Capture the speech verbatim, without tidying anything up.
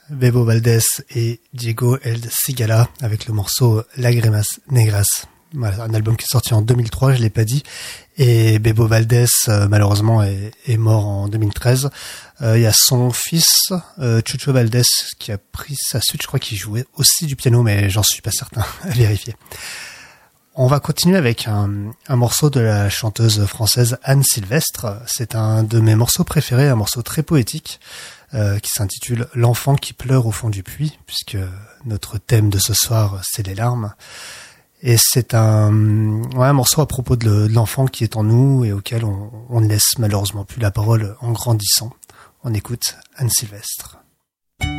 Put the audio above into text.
Bebo Valdés et Diego El Cigala avec le morceau Lágrimas Negras. Voilà, un album qui est sorti en deux mille trois, je l'ai pas dit. Et Bebo Valdés, euh, malheureusement, est, est mort en deux mille treize. Il euh, y a son fils, euh, Chucho Valdés, qui a pris sa suite. Je crois qu'il jouait aussi du piano, mais j'en suis pas certain, à vérifier. On va continuer avec un, un morceau de la chanteuse française Anne Sylvestre. C'est un de mes morceaux préférés, un morceau très poétique euh, qui s'intitule « L'enfant qui pleure au fond du puits », puisque notre thème de ce soir, c'est les larmes. Et c'est un, ouais, un morceau à propos de, le, de l'enfant qui est en nous et auquel on, on ne laisse malheureusement plus la parole en grandissant. On écoute Anne Sylvestre.